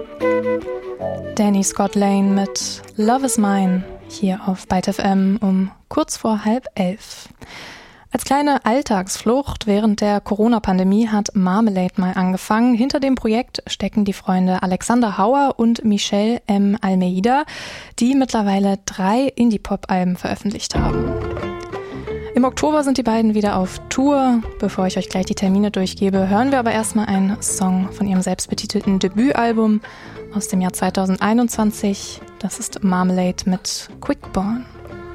Danny Scott Lane mit Love Is Mine hier auf Byte FM um kurz vor 10:30. Als kleine Alltagsflucht während der Corona-Pandemie hat Marmalade mal angefangen. Hinter dem Projekt stecken die Freunde Alexander Hauer und Michelle M. Almeida, die mittlerweile 3 Indie-Pop-Alben veröffentlicht haben. Im Oktober sind die beiden wieder auf Tour. Bevor ich euch gleich die Termine durchgebe, hören wir aber erstmal einen Song von ihrem selbstbetitelten Debütalbum aus dem Jahr 2021. Das ist Marmalade mit Quickborn.